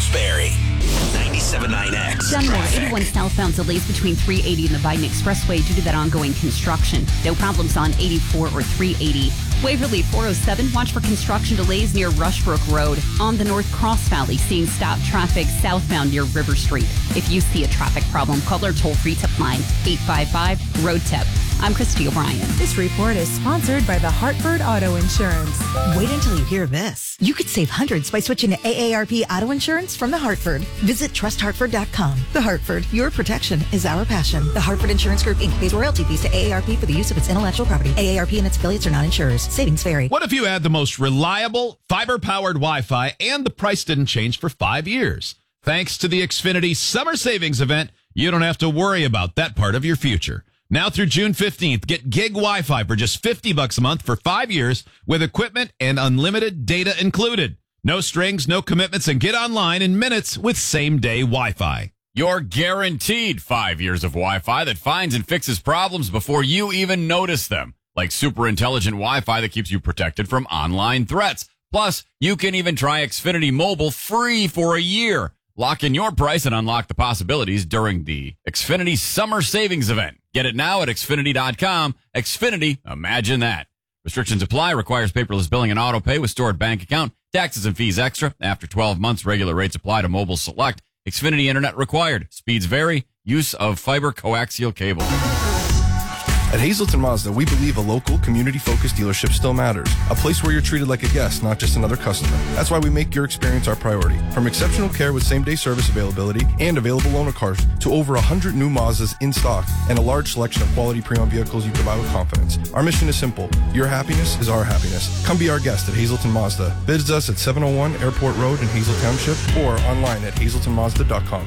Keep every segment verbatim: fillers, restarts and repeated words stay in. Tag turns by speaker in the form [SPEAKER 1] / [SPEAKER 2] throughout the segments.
[SPEAKER 1] Wilkes-Barre. ninety-seven point nine X.
[SPEAKER 2] Dunmore, eighty-one southbound delays between three eighty and the Biden Expressway due to that ongoing construction. No problems on eighty-four or three eighty. Waverly, four oh seven, watch for construction delays near Rushbrook Road. On the North Cross Valley, seeing stop traffic southbound near River Street. If you see a traffic problem, call our toll-free tip line, eight five five, road tip. I'm Christy O'Brien.
[SPEAKER 3] This report is sponsored by the Hartford Auto Insurance.
[SPEAKER 4] Wait until you hear this. You could save hundreds by switching to A A R P Auto Insurance from The Hartford. Visit trust hartford dot com. The Hartford, your protection is our passion. The Hartford Insurance Group, Incorporated pays royalty fees to A A R P for the use of its intellectual property. A A R P and its affiliates are not insurers. Savings vary.
[SPEAKER 5] What if you had the most reliable, fiber-powered Wi-Fi and the price didn't change for five years? Thanks to the Xfinity Summer Savings Event, you don't have to worry about that part of your future. Now through June fifteenth, get gig Wi-Fi for just fifty bucks a month for five years with equipment and unlimited data included. No strings, no commitments, and get online in minutes with same-day Wi-Fi.
[SPEAKER 6] You're guaranteed five years of Wi-Fi that finds and fixes problems before you even notice them, like super intelligent Wi-Fi that keeps you protected from online threats. Plus, you can even try Xfinity Mobile free for a year. Lock in your price and unlock the possibilities during the Xfinity Summer Savings Event. Get it now at Xfinity dot com. Xfinity, imagine that. Restrictions apply. Requires paperless billing and auto pay with stored bank account. Taxes and fees extra. After twelve months, regular rates apply to mobile select. Xfinity Internet required. Speeds vary. Use of fiber coaxial cable.
[SPEAKER 7] At Hazleton Mazda, we believe a local, community-focused dealership still matters. A place where you're treated like a guest, not just another customer. That's why we make your experience our priority. From exceptional care with same-day service availability and available loaner cars to over one hundred new Mazdas in stock and a large selection of quality pre-owned vehicles you can buy with confidence. Our mission is simple. Your happiness is our happiness. Come be our guest at Hazleton Mazda. Visit us at seven oh one Airport Road in Hazel Township or online at hazleton mazda dot com.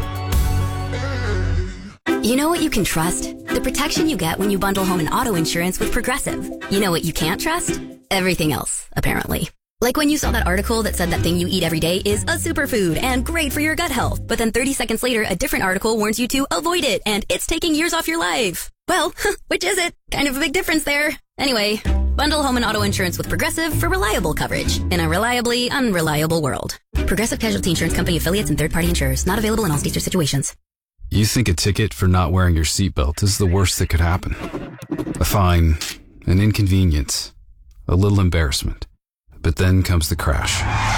[SPEAKER 8] You know what you can trust? The protection you get when you bundle home and auto insurance with Progressive. You know what you can't trust? Everything else, apparently. Like when you saw that article that said that thing you eat every day is a superfood and great for your gut health, but then thirty seconds later, a different article warns you to avoid it and it's taking years off your life. Well, which is it? Kind of a big difference there. Anyway, bundle home and auto insurance with Progressive for reliable coverage in a reliably unreliable world. Progressive Casualty Insurance Company affiliates and third-party insurers. Not available in all states or situations.
[SPEAKER 9] You think a ticket for not wearing your seatbelt is the worst that could happen. A fine, an inconvenience, a little embarrassment. But then comes the crash.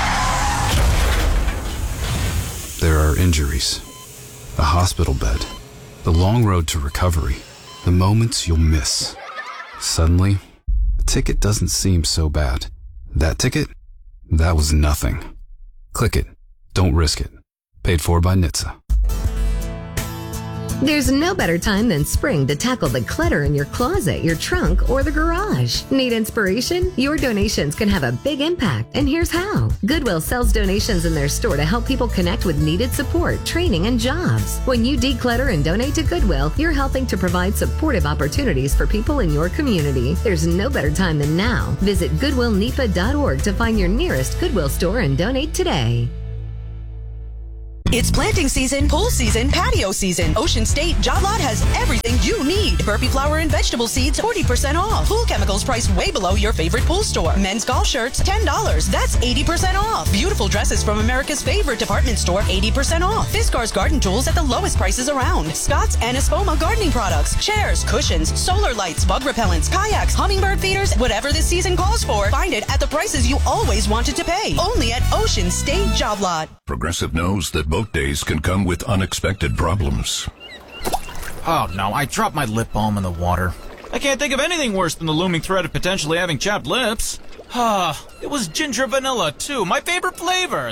[SPEAKER 9] There are injuries, a hospital bed, the long road to recovery, the moments you'll miss. Suddenly, a ticket doesn't seem so bad. That ticket? That was nothing. Click it. Don't risk it. Paid for by N H T S A.
[SPEAKER 10] There's no better time than spring to tackle the clutter in your closet, your trunk, or the garage. Need inspiration? Your donations can have a big impact, and here's how. Goodwill sells donations in their store to help people connect with needed support, training, and jobs. When you declutter and donate to Goodwill, you're helping to provide supportive opportunities for people in your community. There's no better time than now. Visit goodwill nipa dot org to find your nearest Goodwill store and donate today.
[SPEAKER 11] It's planting season, pool season, patio season. Ocean State Job Lot has everything you need. Burpee flower and vegetable seeds, forty percent off. Pool chemicals priced way below your favorite pool store. Men's golf shirts, ten dollars. That's eighty percent off. Beautiful dresses from America's favorite department store, eighty percent off. Fiskars garden tools at the lowest prices around. Scott's and Espoma gardening products, chairs, cushions, solar lights, bug repellents, kayaks, hummingbird feeders, whatever this season calls for. Find it at the prices you always wanted to pay. Only at Ocean State Job Lot.
[SPEAKER 12] Progressive knows that boat days can come with unexpected problems.
[SPEAKER 13] Oh no, I dropped my lip balm in the water. I can't think of anything worse than the looming threat of potentially having chapped lips. Ah, it was ginger vanilla too, my favorite flavor.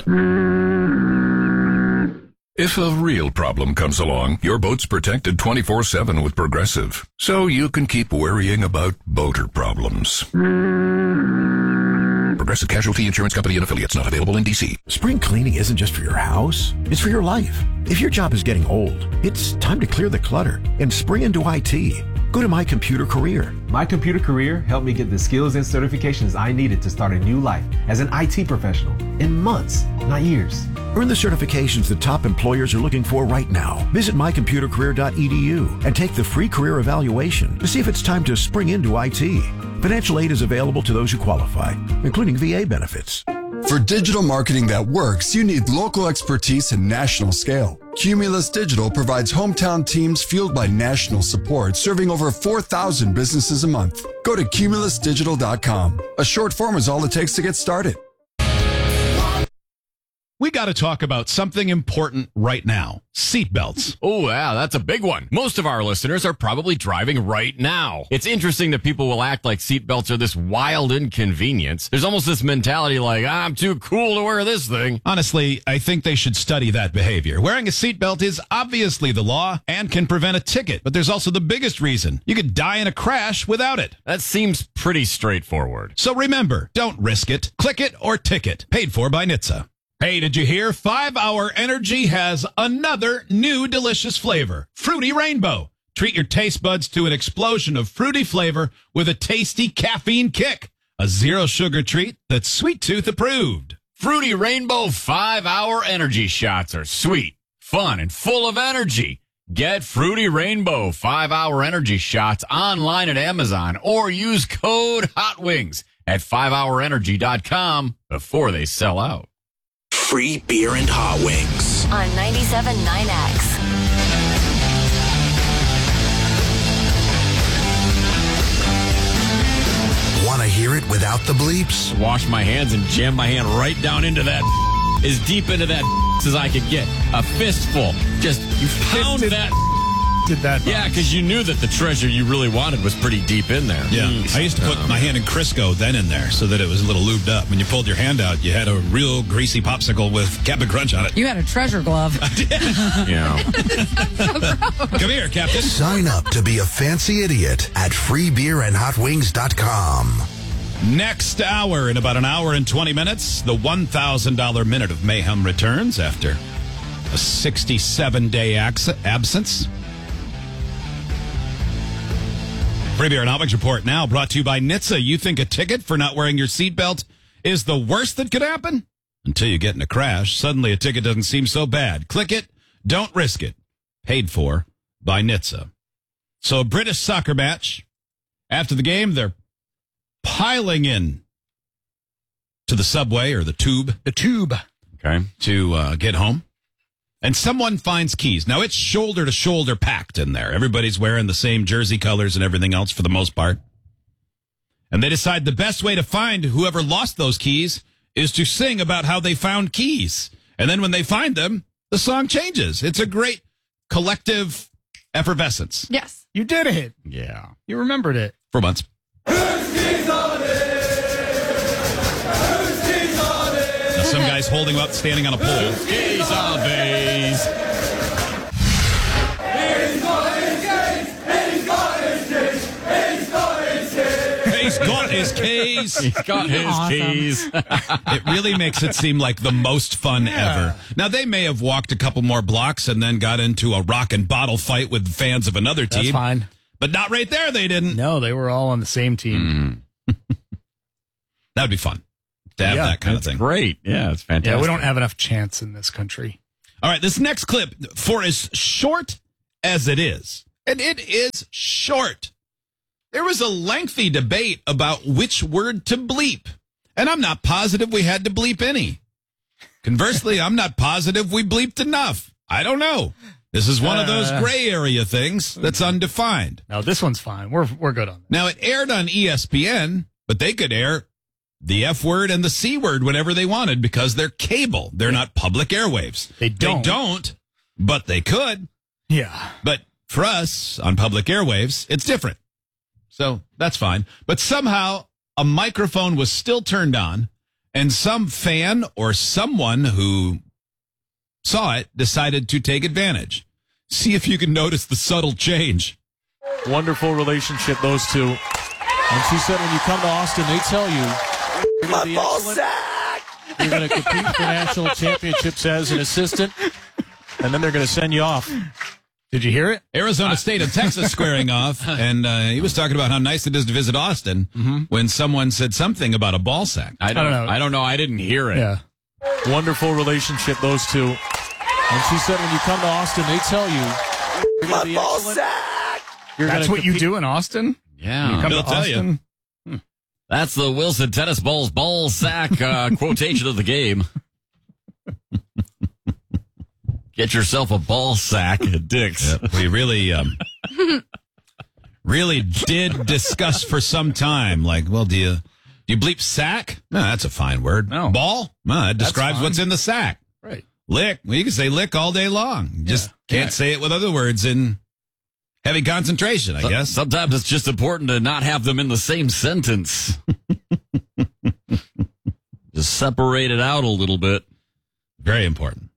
[SPEAKER 12] If a real problem comes along, your boat's protected twenty-four seven with Progressive, so you can keep worrying about boater problems. Progressive Casualty Insurance Company and affiliates, not available in D C.
[SPEAKER 14] Spring cleaning isn't just for your house, it's for your life. If your job is getting old, it's time to clear the clutter and spring into I T. Go to My Computer Career.
[SPEAKER 15] My Computer Career helped me get the skills and certifications I needed to start a new life as an I T professional in months, not years.
[SPEAKER 14] Earn the certifications that top employers are looking for right now. Visit my computer career dot e d u and take the free career evaluation to see if it's time to spring into I T. Financial aid is available to those who qualify, including V A benefits.
[SPEAKER 16] For digital marketing that works, you need local expertise and national scale. Cumulus Digital provides hometown teams fueled by national support, serving over four thousand businesses a month. Go to cumulus digital dot com. A short form is all it takes to get started.
[SPEAKER 5] We got to talk about something important right now. Seatbelts.
[SPEAKER 6] Oh, yeah, that's a big one. Most of our listeners are probably driving right now. It's interesting that people will act like seatbelts are this wild inconvenience. There's almost this mentality like, I'm too cool to wear this thing.
[SPEAKER 5] Honestly, I think they should study that behavior. Wearing a seatbelt is obviously the law and can prevent a ticket, but there's also the biggest reason. You could die in a crash without it.
[SPEAKER 6] That seems pretty straightforward.
[SPEAKER 5] So remember, don't risk it. Click it or ticket. Paid for by N H T S A. Hey, did you hear? five hour Energy has another new delicious flavor, Fruity Rainbow. Treat your taste buds to an explosion of fruity flavor with a tasty caffeine kick. A zero sugar treat that's Sweet Tooth approved.
[SPEAKER 6] Fruity Rainbow five hour Energy shots are sweet, fun, and full of energy. Get Fruity Rainbow five hour Energy shots online at Amazon or use code HOTWINGS at five hour energy dot com before they sell out.
[SPEAKER 1] Free beer and hot wings.
[SPEAKER 17] On ninety-seven point nine X.
[SPEAKER 1] Want to hear it without the bleeps?
[SPEAKER 6] Wash my hands and jam my hand right down into that, as deep into that as I could get. A fistful. Just you pound that.
[SPEAKER 18] Did that?
[SPEAKER 6] Yeah, because you knew that the treasure you really wanted was pretty deep in there.
[SPEAKER 18] Yeah, I used to put
[SPEAKER 6] um,
[SPEAKER 18] my hand in Crisco then in there so that it was a little lubed up. When you pulled your hand out, you had a real greasy popsicle with Captain Crunch on it.
[SPEAKER 19] You had a treasure glove.
[SPEAKER 18] I did.
[SPEAKER 6] Yeah.
[SPEAKER 18] Come here, Captain.
[SPEAKER 1] Sign up to be a fancy idiot at free beer and hot wings dot com.
[SPEAKER 5] Next hour, in about an hour and twenty minutes, the one thousand dollars Minute of Mayhem returns after a sixty-seven day ex- absence. Free Beer and Hot Wings Report now brought to you by N H T S A. You think a ticket for not wearing your seatbelt is the worst that could happen? Until you get in a crash, suddenly a ticket doesn't seem so bad. Click it, don't risk it. Paid for by N H T S A. So a British soccer match. After the game, they're piling in to the subway or the tube.
[SPEAKER 18] The tube.
[SPEAKER 5] Okay. To uh, get home. And someone finds keys. Now, it's shoulder to shoulder packed in there. Everybody's wearing the same jersey colors and everything else for the most part. And they decide the best way to find whoever lost those keys is to sing about how they found keys. And then when they find them, the song changes. It's a great collective effervescence.
[SPEAKER 19] Yes.
[SPEAKER 18] You did it.
[SPEAKER 6] Yeah.
[SPEAKER 18] You remembered it.
[SPEAKER 5] For months. Some guy's holding up, standing on a pole.
[SPEAKER 6] Keys on base.
[SPEAKER 5] He's got his keys.
[SPEAKER 6] He's got his
[SPEAKER 19] Awesome.
[SPEAKER 6] keys.
[SPEAKER 5] It really makes it seem like the most fun ever. Now, they may have walked a couple more blocks and then got into a rock and bottle fight with fans of another team.
[SPEAKER 18] That's fine.
[SPEAKER 5] But not right there, they didn't.
[SPEAKER 18] No, they were all on the same team.
[SPEAKER 5] Mm. That would be fun to have
[SPEAKER 18] Yeah,
[SPEAKER 5] that kind of
[SPEAKER 6] That's
[SPEAKER 5] thing.
[SPEAKER 6] great. Yeah, it's fantastic.
[SPEAKER 18] Yeah, we don't have enough chance in this country.
[SPEAKER 5] All right, this next clip, for as short as it is, and it is short, there was a lengthy debate about which word to bleep. And I'm not positive we had to bleep any. Conversely, I'm not positive we bleeped enough. I don't know. This is one of those
[SPEAKER 18] Uh.
[SPEAKER 5] gray area things that's undefined.
[SPEAKER 18] No, this one's fine. We're we're good on that.
[SPEAKER 5] Now, it aired on E S P N, but they could air the F word and the C word whenever they wanted because they're cable. They're not public airwaves.
[SPEAKER 18] They don't.
[SPEAKER 5] They don't, but they could.
[SPEAKER 18] Yeah.
[SPEAKER 5] But for us on public airwaves, it's different. So that's fine. But somehow a microphone was still turned on and some fan or someone who saw it decided to take advantage. See if you can notice the subtle change.
[SPEAKER 20] Wonderful relationship, those two. And she said when you come to Austin, they tell you you're going to be excellent. You're going to compete for national championships as an assistant, and then they're going to send you off.
[SPEAKER 18] Did you hear it?
[SPEAKER 5] Arizona State and Texas squaring off, and uh, he was talking about how nice it is to visit Austin
[SPEAKER 18] Mm-hmm.
[SPEAKER 5] when someone said something about a ball sack.
[SPEAKER 6] I don't,
[SPEAKER 18] I don't know.
[SPEAKER 6] I don't know. I didn't hear it.
[SPEAKER 18] Yeah.
[SPEAKER 20] Wonderful relationship, those two. And she said when you come to Austin, they tell you you're going to be excellent. You're
[SPEAKER 18] That's
[SPEAKER 20] gonna
[SPEAKER 18] what you
[SPEAKER 20] compete-
[SPEAKER 18] do in Austin?
[SPEAKER 6] Yeah.
[SPEAKER 18] You come
[SPEAKER 5] They'll
[SPEAKER 18] to
[SPEAKER 5] tell you.
[SPEAKER 18] Austin? Hmm.
[SPEAKER 6] That's the Wilson Tennis Balls ball sack uh, quotation of the game. Get yourself a ball sack at Dick's.
[SPEAKER 18] Yep, we really, um, really did discuss for some time. Like, well, do you do you bleep sack? No, that's a fine word.
[SPEAKER 6] No.
[SPEAKER 18] Ball? No, it describes what's in the sack.
[SPEAKER 20] Right.
[SPEAKER 18] Lick? Well, you can say lick all day long. You just
[SPEAKER 6] Yeah.
[SPEAKER 18] can't
[SPEAKER 6] Yeah.
[SPEAKER 18] say it with other words in heavy concentration, I
[SPEAKER 6] So-
[SPEAKER 18] guess.
[SPEAKER 6] Sometimes it's just important to not have them in the same sentence. Just separate it out a little bit.
[SPEAKER 18] Very important.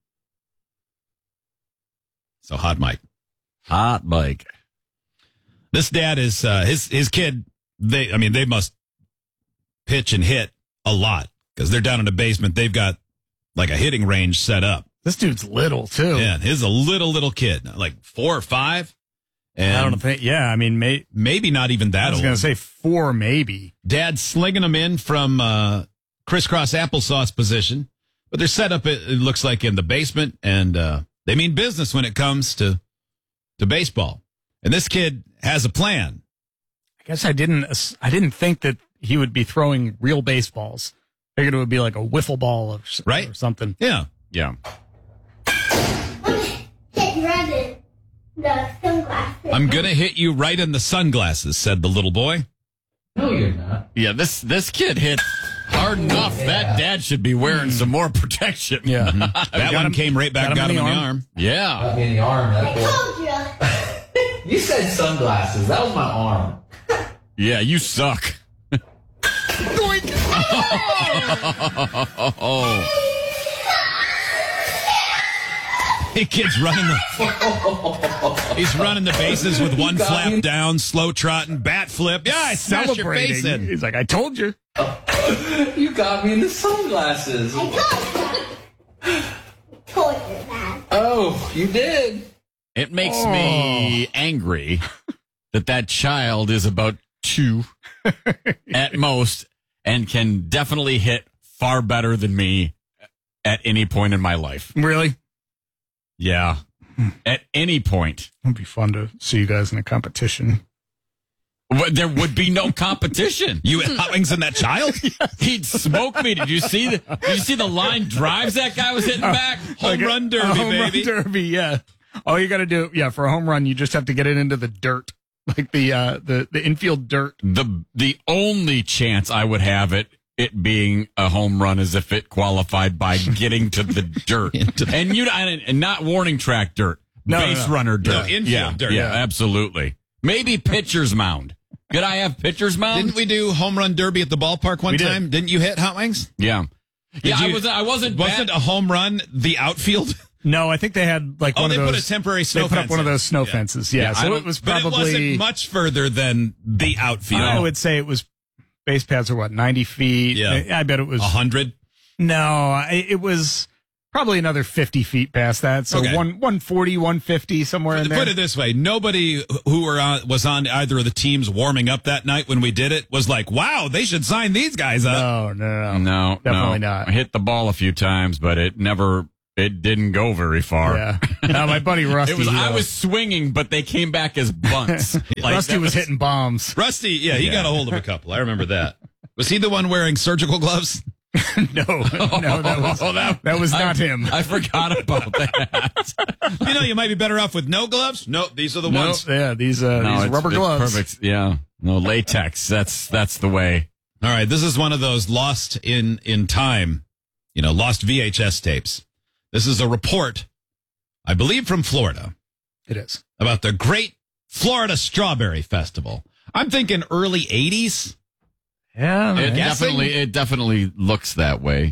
[SPEAKER 18] So hot mic.
[SPEAKER 6] Hot mic.
[SPEAKER 18] This dad is uh, his his kid. They, I mean, they must pitch and hit a lot because they're down in the basement. They've got like a hitting range set up.
[SPEAKER 19] This dude's little too.
[SPEAKER 18] Yeah, he's a little little kid, like four or five. And
[SPEAKER 19] I don't think. Yeah, I mean, may,
[SPEAKER 18] maybe not even that
[SPEAKER 19] I was
[SPEAKER 18] old.
[SPEAKER 19] going to say four, maybe.
[SPEAKER 18] Dad's slinging them in from uh, crisscross applesauce position, but they're set up. It, it looks like in the basement, and uh, they mean business when it comes to to baseball. And this kid has a plan.
[SPEAKER 19] I guess I didn't. I didn't think that he would be throwing real baseballs. I figured it would be like a wiffle ball or,
[SPEAKER 18] right?
[SPEAKER 19] or something.
[SPEAKER 18] Yeah,
[SPEAKER 6] yeah.
[SPEAKER 21] The sunglasses.
[SPEAKER 18] I'm gonna hit you right in the sunglasses," said the little boy.
[SPEAKER 6] No, you're not. Yeah, this this kid hit hard enough. That dad should be wearing some more protection.
[SPEAKER 19] Yeah,
[SPEAKER 18] that one came right back, got him in the arm.
[SPEAKER 6] Yeah,
[SPEAKER 22] Got me in the arm. That
[SPEAKER 21] I
[SPEAKER 22] boy.
[SPEAKER 21] told you.
[SPEAKER 22] You said sunglasses. That was my arm.
[SPEAKER 6] yeah, you suck. oh.
[SPEAKER 18] Hey, kid's running the he's running the bases with one flap down, slow trotting, bat flip. Yeah, I smashed your face in.
[SPEAKER 19] He's like, I told you.
[SPEAKER 22] You got me in the sunglasses.
[SPEAKER 21] I told you. Told you that.
[SPEAKER 22] Oh, you did.
[SPEAKER 6] It makes
[SPEAKER 19] Oh.
[SPEAKER 6] me angry that that child is about two at most and can definitely hit far better than me at any point in my life.
[SPEAKER 19] Really?
[SPEAKER 6] Yeah. At any point.
[SPEAKER 19] It'd be fun to see you guys in a competition.
[SPEAKER 6] Well, there would be no competition.
[SPEAKER 18] You had hot wings in that child?
[SPEAKER 6] He'd smoke me. Did you see the Did you see the line drives that guy was hitting back?
[SPEAKER 18] Home
[SPEAKER 19] Like a-
[SPEAKER 18] run derby,
[SPEAKER 19] a home
[SPEAKER 18] baby.
[SPEAKER 19] run derby, yeah. All you got to do, yeah, for a home run, you just have to get it into the dirt, like the uh, the the infield dirt.
[SPEAKER 6] The the only chance I would have it it being a home run is if it qualified by getting to the dirt and you and not warning track dirt,
[SPEAKER 19] No,
[SPEAKER 6] base
[SPEAKER 19] no, no.
[SPEAKER 6] runner dirt,
[SPEAKER 18] No, infield
[SPEAKER 6] yeah,
[SPEAKER 18] dirt.
[SPEAKER 6] yeah,
[SPEAKER 18] Yeah.
[SPEAKER 6] absolutely. Maybe pitcher's mound. Could I have pitcher's mound?
[SPEAKER 18] Didn't we do home run derby at the ballpark one
[SPEAKER 19] We did.
[SPEAKER 18] time? Didn't you hit hot wings?
[SPEAKER 6] Yeah,
[SPEAKER 18] Did
[SPEAKER 6] yeah. I
[SPEAKER 18] you-
[SPEAKER 6] was. I wasn't.
[SPEAKER 18] Wasn't
[SPEAKER 6] bad.
[SPEAKER 18] a home run the outfield?
[SPEAKER 19] No, I think they had like
[SPEAKER 18] Oh,
[SPEAKER 19] one
[SPEAKER 18] they
[SPEAKER 19] of
[SPEAKER 18] put
[SPEAKER 19] those.
[SPEAKER 18] a temporary snow
[SPEAKER 19] They put up
[SPEAKER 18] fence
[SPEAKER 19] one of
[SPEAKER 18] in.
[SPEAKER 19] those snow
[SPEAKER 18] Yeah.
[SPEAKER 19] fences. Yeah,
[SPEAKER 6] Yeah, I
[SPEAKER 19] so
[SPEAKER 6] don't-
[SPEAKER 19] it was
[SPEAKER 18] But it
[SPEAKER 19] probably.
[SPEAKER 18] wasn't much further than the outfield.
[SPEAKER 19] I would say it was. Base paths are what, ninety feet?
[SPEAKER 18] Yeah.
[SPEAKER 19] I, I bet it was.
[SPEAKER 18] A hundred.
[SPEAKER 19] No, I, it was probably another fifty feet past that. So
[SPEAKER 18] Okay.
[SPEAKER 19] one one forty, one fifty somewhere in there.
[SPEAKER 18] Put it this way: nobody who were on, was on either of the teams warming up that night when we did it was like, "Wow, they should sign these guys up."
[SPEAKER 19] No, no, no,
[SPEAKER 6] No,
[SPEAKER 19] definitely
[SPEAKER 6] no.
[SPEAKER 19] not.
[SPEAKER 6] I hit the ball a few times, but it never. It didn't go very far.
[SPEAKER 19] Yeah, no, my buddy Rusty.
[SPEAKER 6] It was. I
[SPEAKER 19] uh,
[SPEAKER 6] was swinging, but they came back as bunts. Like,
[SPEAKER 19] Rusty
[SPEAKER 6] that
[SPEAKER 19] was hitting bombs.
[SPEAKER 18] Rusty, yeah, he
[SPEAKER 6] Yeah.
[SPEAKER 18] got a hold of a couple. I remember that. Was he the one wearing surgical gloves?
[SPEAKER 19] no, no, that was
[SPEAKER 6] Oh, that,
[SPEAKER 19] that was
[SPEAKER 6] I-
[SPEAKER 19] not him.
[SPEAKER 6] I forgot about that.
[SPEAKER 18] You know, you might be better off with no gloves. No, these are the
[SPEAKER 19] No,
[SPEAKER 18] ones.
[SPEAKER 19] yeah, these uh,
[SPEAKER 6] No,
[SPEAKER 19] these
[SPEAKER 6] it's-
[SPEAKER 19] rubber
[SPEAKER 6] it's
[SPEAKER 19] gloves.
[SPEAKER 6] Perfect. Yeah. No latex. That's that's the way.
[SPEAKER 18] All right, this is one of those lost in in time, you know, lost V H S tapes. This is a report, I believe, from Florida
[SPEAKER 19] It is.
[SPEAKER 18] about the Great Florida Strawberry Festival. I'm thinking early eighties.
[SPEAKER 19] Yeah,
[SPEAKER 6] It
[SPEAKER 19] man.
[SPEAKER 6] definitely it definitely looks that way.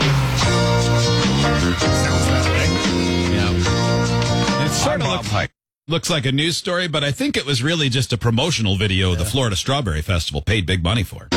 [SPEAKER 19] sounds that way.
[SPEAKER 6] Yeah.
[SPEAKER 18] It sort of looks, looks like a news story, but I think it was really just a promotional video the Florida Strawberry Festival paid big money for.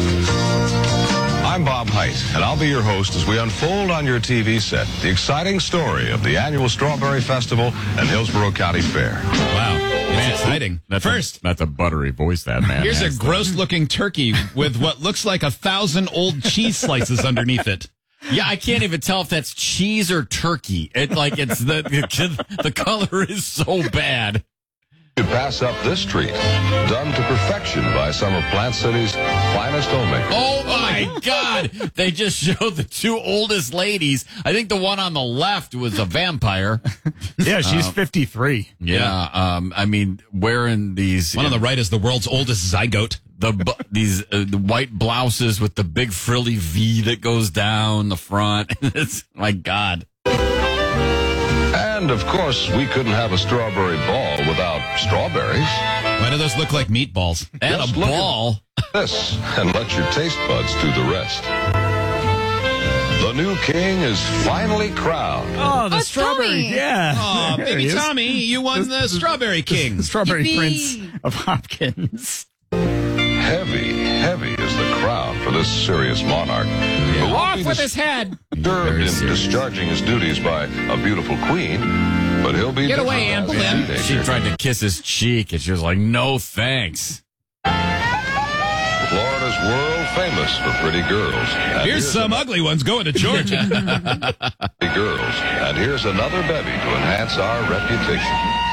[SPEAKER 23] I'm Bob Height, and I'll be your host as we unfold on your T V set the exciting story of the annual Strawberry Festival and Hillsborough County Fair.
[SPEAKER 18] Wow, it's exciting.
[SPEAKER 6] That's
[SPEAKER 18] First,
[SPEAKER 6] a, that's a buttery voice that man.
[SPEAKER 18] here's a
[SPEAKER 6] has.
[SPEAKER 18] gross-looking turkey with what looks like a thousand old cheese slices underneath it.
[SPEAKER 6] Yeah, I can't even tell if that's cheese or turkey. It like it's the the, the color is so bad.
[SPEAKER 23] You pass up this treat, done to perfection by some of Plant City's finest homemakers.
[SPEAKER 6] Oh my God! They just showed the two oldest ladies. I think the one on the left was a vampire.
[SPEAKER 19] Yeah, she's
[SPEAKER 6] Um,
[SPEAKER 19] fifty-three.
[SPEAKER 6] Yeah, um, I mean, wearing these.
[SPEAKER 18] One on the right is the world's oldest zygote.
[SPEAKER 6] The bu- these uh, the white blouses with the big frilly V that goes down the front. It's, my God.
[SPEAKER 23] And, of course, we couldn't have a strawberry ball without strawberries.
[SPEAKER 18] Why do those look like meatballs?
[SPEAKER 6] And
[SPEAKER 23] Just
[SPEAKER 6] a
[SPEAKER 23] look
[SPEAKER 6] ball.
[SPEAKER 23] at this, and let your taste buds do the rest. The new king is finally crowned.
[SPEAKER 19] Oh, the
[SPEAKER 2] Oh,
[SPEAKER 19] strawberry.
[SPEAKER 2] Tommy.
[SPEAKER 19] Yeah.
[SPEAKER 18] Oh,
[SPEAKER 19] There
[SPEAKER 18] baby
[SPEAKER 19] he is.
[SPEAKER 18] Tommy, you won the Strawberry King.
[SPEAKER 19] The Strawberry
[SPEAKER 2] Yippee.
[SPEAKER 19] Prince of Hopkins.
[SPEAKER 23] Heavy, heavy is the crown for this serious monarch. Who won't
[SPEAKER 19] Off
[SPEAKER 23] be
[SPEAKER 19] with his head.
[SPEAKER 23] disturbed in discharging his duties by a beautiful queen, but he'll be
[SPEAKER 19] Get away,
[SPEAKER 23] different
[SPEAKER 19] Anne
[SPEAKER 23] as a
[SPEAKER 19] Boleyn.
[SPEAKER 23] teenager.
[SPEAKER 6] She tried to kiss his cheek, and she was like, "No, thanks."
[SPEAKER 23] Florida's world famous for pretty girls. And
[SPEAKER 18] Here's some ugly ones going to Georgia.
[SPEAKER 23] pretty girls. And here's another bevy to enhance our reputation.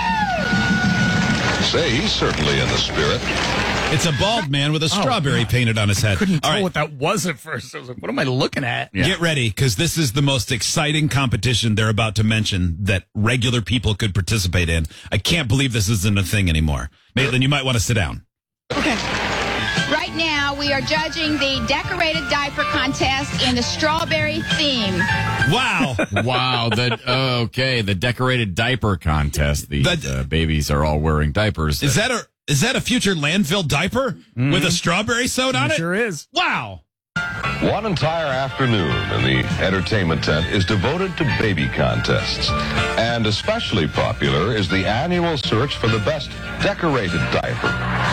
[SPEAKER 23] Say, he's certainly in the spirit.
[SPEAKER 18] It's a bald man with a strawberry painted on his head.
[SPEAKER 19] Couldn't tell
[SPEAKER 18] All right,
[SPEAKER 19] what that was at first. I was like, what am I looking at?
[SPEAKER 18] get ready, because this is the most exciting competition they're about to mention that regular people could participate in. I can't believe this isn't a thing anymore. Maitland, you might want to sit down.
[SPEAKER 2] Okay. Right now, we are judging the decorated diaper contest in the strawberry theme.
[SPEAKER 18] Wow.
[SPEAKER 6] Wow. The okay, the decorated diaper contest. The
[SPEAKER 18] The-
[SPEAKER 6] uh, babies are all wearing diapers.
[SPEAKER 18] Is that a is that a future landfill diaper with a strawberry sewed on
[SPEAKER 19] It
[SPEAKER 18] it?
[SPEAKER 19] sure is.
[SPEAKER 18] Wow.
[SPEAKER 23] One entire afternoon in the entertainment tent is devoted to baby contests. And especially popular is the annual search for the best decorated diaper.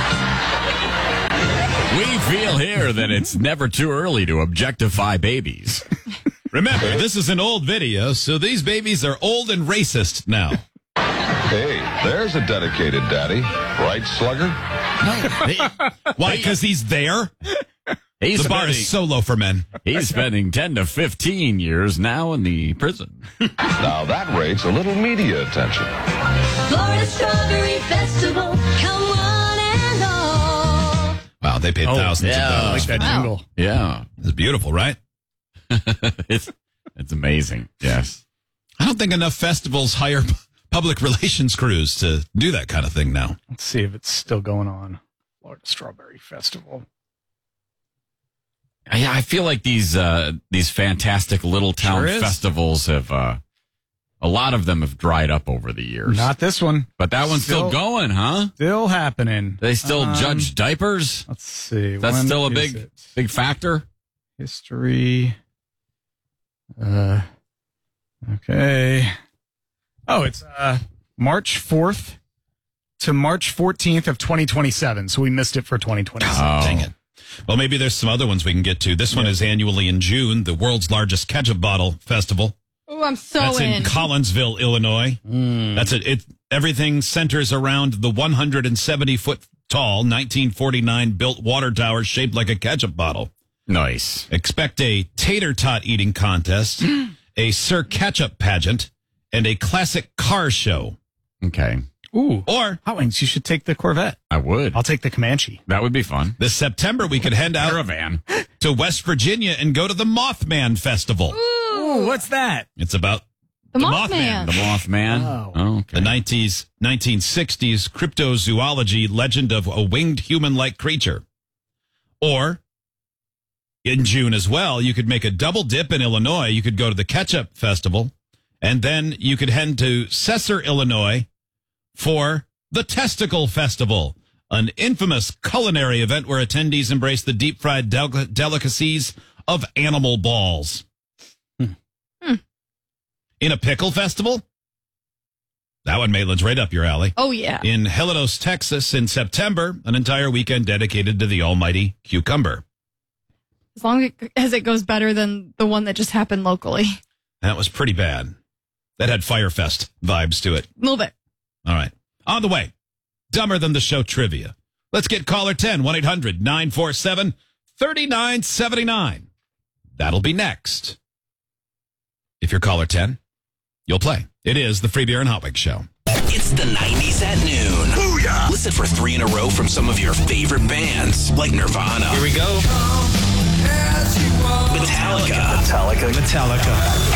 [SPEAKER 6] We feel here that it's never too early to objectify babies.
[SPEAKER 18] Remember, this is an old video, so these babies are old and racist now.
[SPEAKER 23] Hey, there's a dedicated daddy. Right, Slugger?
[SPEAKER 18] Why? Because he's there?
[SPEAKER 6] He's
[SPEAKER 18] The bar
[SPEAKER 6] spending,
[SPEAKER 18] is so low for men.
[SPEAKER 6] he's spending ten to fifteen years now in the prison.
[SPEAKER 23] Now that rates a little media attention.
[SPEAKER 17] Florida Strawberry Festival, come one and all.
[SPEAKER 18] Wow, they paid
[SPEAKER 19] Oh,
[SPEAKER 18] thousands
[SPEAKER 6] yeah.
[SPEAKER 18] of
[SPEAKER 19] I
[SPEAKER 18] dollars.
[SPEAKER 19] like that
[SPEAKER 2] Wow.
[SPEAKER 19] jingle.
[SPEAKER 6] Yeah.
[SPEAKER 18] It's beautiful, right?
[SPEAKER 6] it's it's amazing. Yes.
[SPEAKER 18] I don't think enough festivals hire public relations crews to do that kind of thing now.
[SPEAKER 19] Let's see if it's still going on. Florida Strawberry Festival.
[SPEAKER 6] Yeah, I feel like these uh, these fantastic little town
[SPEAKER 19] Sure is.
[SPEAKER 6] festivals have uh, a lot of them have dried up over the years.
[SPEAKER 19] Not this one.
[SPEAKER 6] but that one's still,
[SPEAKER 19] Still-
[SPEAKER 6] going, huh?
[SPEAKER 19] Still happening.
[SPEAKER 6] They still
[SPEAKER 19] Um,
[SPEAKER 6] judge diapers.
[SPEAKER 19] Let's see.
[SPEAKER 6] That's
[SPEAKER 19] when
[SPEAKER 6] still a
[SPEAKER 19] is
[SPEAKER 6] big
[SPEAKER 19] it?
[SPEAKER 6] big factor.
[SPEAKER 19] History. Uh, okay. Oh, it's uh, March fourth to March fourteenth of twenty twenty-seven. So we missed it for twenty twenty-seven.
[SPEAKER 6] Oh.
[SPEAKER 18] Dang it. Well, maybe there's some other ones we can get to. This one is annually in June, the world's largest ketchup bottle festival.
[SPEAKER 2] Oh, I'm so
[SPEAKER 18] That's in
[SPEAKER 2] in.
[SPEAKER 18] Collinsville, Illinois. That's it. It everything centers around the one hundred seventy foot tall nineteen forty-nine built water tower shaped like a ketchup bottle.
[SPEAKER 6] Nice.
[SPEAKER 18] Expect a tater tot eating contest, a Sir Ketchup pageant, and a classic car show.
[SPEAKER 6] Okay.
[SPEAKER 19] Ooh.
[SPEAKER 18] Or
[SPEAKER 19] Hot Wings, you should take the Corvette.
[SPEAKER 6] I would.
[SPEAKER 19] I'll take the Comanche.
[SPEAKER 6] That would be fun.
[SPEAKER 18] this September, we could head out
[SPEAKER 6] Caravan.
[SPEAKER 18] to West Virginia and go to the Mothman Festival.
[SPEAKER 19] Ooh, what's that?
[SPEAKER 18] It's about
[SPEAKER 2] The
[SPEAKER 18] the
[SPEAKER 2] Mothman.
[SPEAKER 6] The Mothman.
[SPEAKER 19] Oh.
[SPEAKER 6] Oh, okay.
[SPEAKER 18] the nineties, nineteen sixties cryptozoology legend of a winged human-like creature. Or in June as well, you could make a double dip in Illinois. You could go to the Ketchup Festival, and then you could head to Cesar, Illinois for the Testicle Festival, an infamous culinary event where attendees embrace the deep-fried del- delicacies of animal balls.
[SPEAKER 2] Hmm.
[SPEAKER 18] In a pickle festival? That one, Maitland's right up your alley.
[SPEAKER 2] Oh, yeah.
[SPEAKER 18] In Helios, Texas, in September, an entire weekend dedicated to the almighty cucumber.
[SPEAKER 2] As long as it goes better than the one that just happened locally.
[SPEAKER 18] That was pretty bad. That had Firefest vibes to it.
[SPEAKER 2] A little bit.
[SPEAKER 18] All right. On the way, Dumber Than the Show trivia. Let's get caller ten, one eight hundred nine four seven three nine seven nine. That'll be next. If you're caller ten, you'll play. It is the Free Beer and Hot Wings Show.
[SPEAKER 3] It's the nineties at noon. Booyah! Listen for three in a row from some of your favorite bands, like Nirvana. Here we go. Metallica. Metallica. Metallica.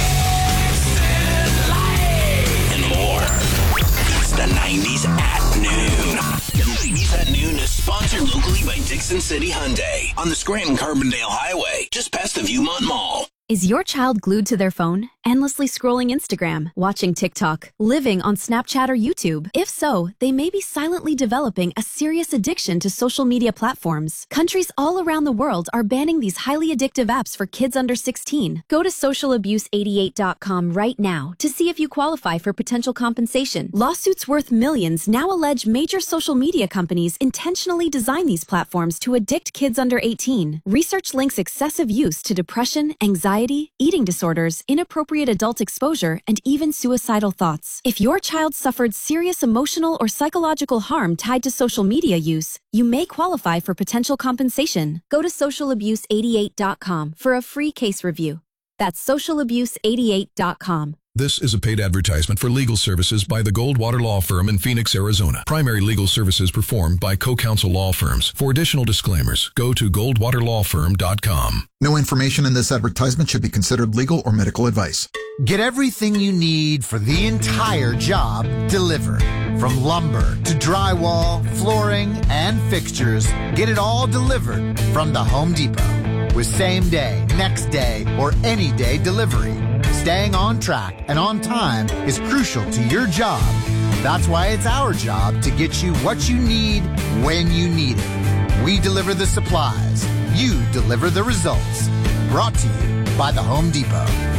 [SPEAKER 3] And more. It's the nineties at noon. The nineties at noon is sponsored locally by Dixon City Hyundai on the Scranton-Carbondale Highway, just past the Viewmont Mall.
[SPEAKER 4] Is your child glued to their phone, endlessly scrolling Instagram, watching TikTok, living on Snapchat or YouTube? If so, they may be silently developing a serious addiction to social media platforms. Countries all around the world are banning these highly addictive apps for kids under sixteen. Go to social abuse eighty-eight dot com right now to see if you qualify for potential compensation. Lawsuits worth millions now allege major social media companies intentionally design these platforms to addict kids under eighteen. Research links excessive use to depression, anxiety, eating disorders, inappropriate adult exposure, and even suicidal thoughts. If your child suffered serious emotional or psychological harm tied to social media use, you may qualify for potential compensation. Go to social abuse eighty-eight dot com for a free case review. That's social abuse eighty-eight dot com.
[SPEAKER 12] This is a paid advertisement for legal services by the Goldwater Law Firm in Phoenix, Arizona. Primary legal services performed by co-counsel law firms. For additional disclaimers, go to goldwater law firm dot com.
[SPEAKER 7] No information in this advertisement should be considered legal or medical advice.
[SPEAKER 24] Get everything you need for the entire job delivered. From lumber to drywall, flooring, and fixtures, get it all delivered from the Home Depot. With same day, next day, or any day delivery. Staying on track and on time is crucial to your job. That's why it's our job to get you what you need when you need it. We deliver the supplies. You deliver the results. Brought to you by the Home Depot.